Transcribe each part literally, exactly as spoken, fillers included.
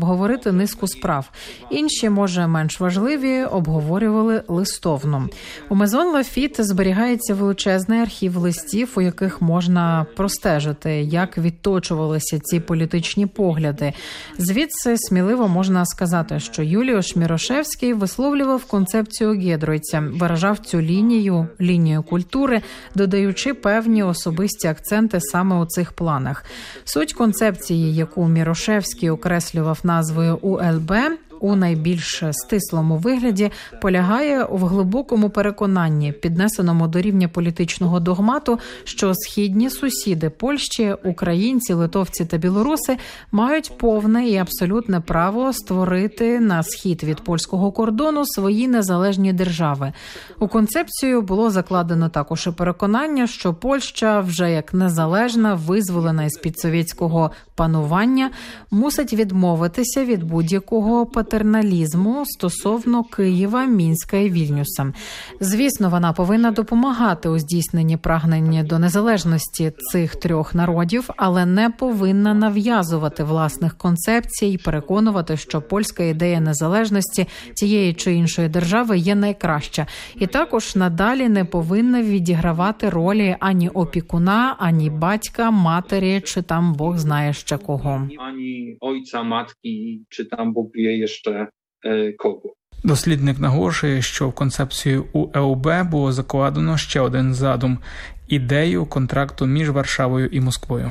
обговорити низку справ. Інші, може, менш важливі, обговорювали листовно. У Мезон Лафіт зберігається величезний архів листів, у яких можна простежити, як відточувалися ці політичні погляди. Звідси сміливо можна сказати, що Юліуш Мірошевський висловлював концепцію Гєдройця, виражав цю лінію, лінію культури, додаючи певні особисті акценти саме у цих планах. Суть концепції, яку Мірошевський окреслював назвою У Л Б, у найбільш стислому вигляді, полягає в глибокому переконанні, піднесеному до рівня політичного догмату, що східні сусіди Польщі, українці, литовці та білоруси мають повне і абсолютне право створити на схід від польського кордону свої незалежні держави. У концепцію було закладено також і переконання, що Польща, вже як незалежна, визволена із-під совєтського панування, мусить відмовитися від будь-якого патерналізму стосовно Києва, Мінська і Вільнюса. Звісно, вона повинна допомагати у здійсненні прагнення до незалежності цих трьох народів, але не повинна нав'язувати власних концепцій і переконувати, що польська ідея незалежності тієї чи іншої держави є найкраща. І також надалі не повинна відігравати ролі ані опікуна, ані батька, матері, чи там Бог знає ще кого. Ані ойця, матки, чи там Бог є ще е, кого. Дослідник наголошує, що в концепцію У Л Б було закладено ще один задум – ідею контракту між Варшавою і Москвою.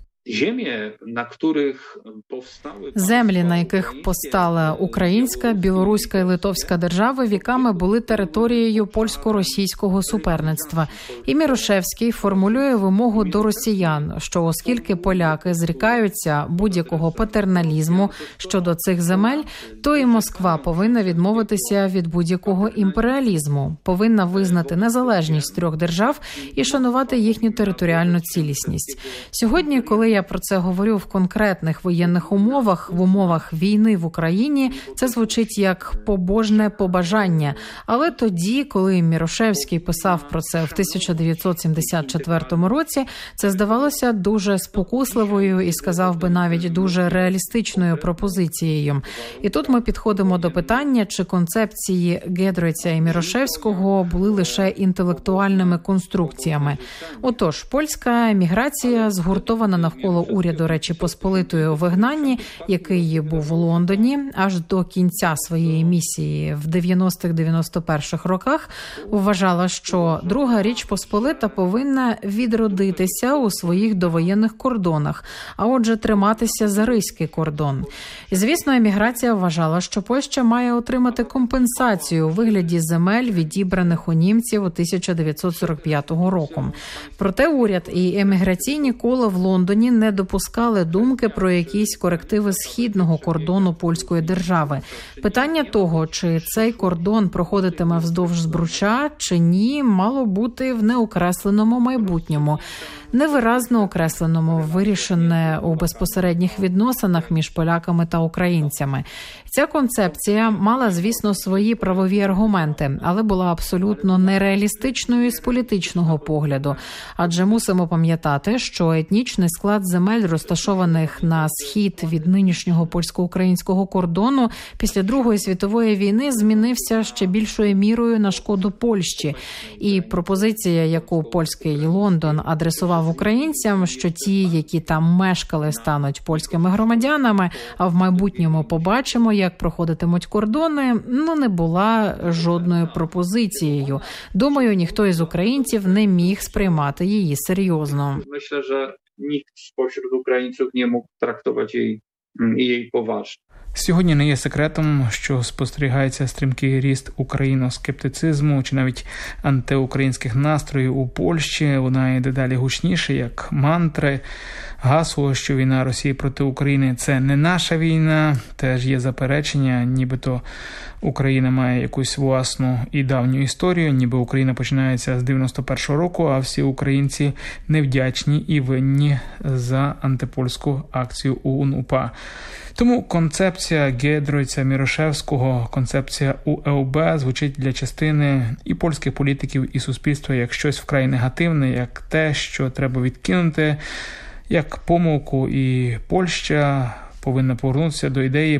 Землі, на яких постала українська, білоруська і литовська держави, віками були територією польсько-російського суперництва. І Мірошевський формулює вимогу до росіян, що оскільки поляки зрікаються будь-якого патерналізму щодо цих земель, то і Москва повинна відмовитися від будь-якого імперіалізму, повинна визнати незалежність трьох держав і шанувати їхню територіальну цілісність. Сьогодні, коли я про це говорю в конкретних воєнних умовах, в умовах війни в Україні, це звучить як побожне побажання. Але тоді, коли Мірошевський писав про це в тисяча дев'ятсот сімдесят четвертому році, це здавалося дуже спокусливою і, сказав би, навіть дуже реалістичною пропозицією. І тут ми підходимо до питання, чи концепції Гєдройця і Мірошевського були лише інтелектуальними конструкціями. Отож, польська еміграція згуртована навколо уряду Речі Посполитої у вигнанні, який був у Лондоні аж до кінця своєї місії в дев'яностих-дев'яносто перших роках, вважала, що Друга Річ Посполита повинна відродитися у своїх довоєнних кордонах, а отже триматися за Ризький кордон. І, звісно, еміграція вважала, що Польща має отримати компенсацію у вигляді земель, відібраних у німців у тисяча дев'ятсот сорок п'ятого року. Проте уряд і еміграційні кола в Лондоні не допускали думки про якісь корективи східного кордону польської держави. Питання того, чи цей кордон проходитиме вздовж Збруча, чи ні, мало бути в неокресленому майбутньому. Невиразно окресленому, вирішене у безпосередніх відносинах між поляками та українцями. Ця концепція мала, звісно, свої правові аргументи, але була абсолютно нереалістичною з політичного погляду. Адже мусимо пам'ятати, що етнічний склад земель, розташованих на схід від нинішнього польсько-українського кордону, після Другої світової війни змінився ще більшою мірою на шкоду Польщі. І пропозиція, яку польський Лондон адресував українцям, що ті, які там мешкали, стануть польськими громадянами, а в майбутньому побачимо, як проходитимуть кордони, ну не була жодною пропозицією. Думаю, ніхто із українців не міг сприймати її серйозно. Myślę, że nikt spośród Ukraińców nie mógł traktować jej, jej poważnie. Сьогодні не є секретом, що спостерігається стрімкий ріст україноскептицизму чи навіть антиукраїнських настроїв у Польщі. Вона йде далі гучніше, як мантри. Гасло, що війна Росії проти України – це не наша війна, теж є заперечення, нібито Україна має якусь власну і давню історію, ніби Україна починається з дев'яносто першого року, а всі українці невдячні і винні за антипольську акцію УН-УПА. Тому концепція Гєдройця, Мірошевського, концепція У Л Б звучить для частини і польських політиків, і суспільства як щось вкрай негативне, як те, що треба відкинути, як помилку, і Польща повинна повернутися до ідеї